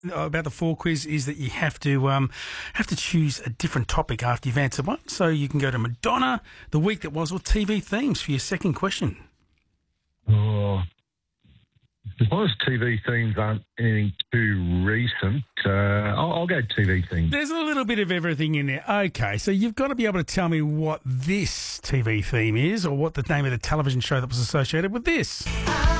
about the 4 quiz is that you have to choose a different topic after you've answered one. So you can go to Madonna, the week that was, or TV themes for your second question. Oh, as long as TV themes aren't anything too recent, I'll go TV themes. There's a little bit of everything in there. Okay, so you've got to be able to tell me what this TV theme is, or what the name of the television show that was associated with this.